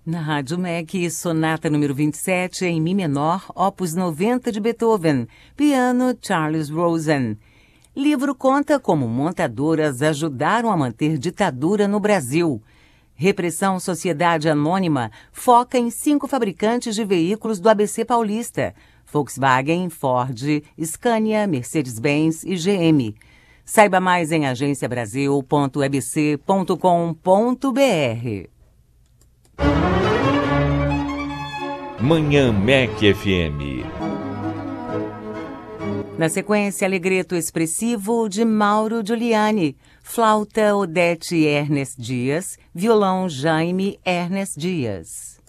Na Rádio MEC, sonata número 27 em Mi menor, opus 90 de Beethoven, piano Charles Rosen. Livro conta como montadoras ajudaram a manter ditadura no Brasil. Repressão Sociedade Anônima foca em 5 fabricantes de veículos do ABC Paulista: Volkswagen, Ford, Scania, Mercedes-Benz e GM. Saiba mais em agenciabrasil.ebc.com.br. Manhã MEC FM. Na sequência, Alegreto Expressivo de Mauro Giuliani, flauta Odete Ernest Dias, violão Jaime Ernest Dias.